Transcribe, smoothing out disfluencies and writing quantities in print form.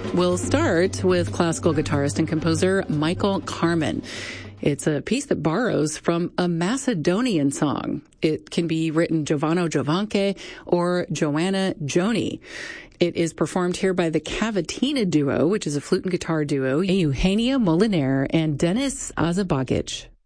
We'll start with classical guitarist and composer Michael Kamen. It's a piece that borrows from a Macedonian song. It can be written Giovanno Giovanche or Joanna Joni. It is performed here by the Cavatina Duo, which is a flute and guitar duo, Eugenia Moliner and Denis Azabagic.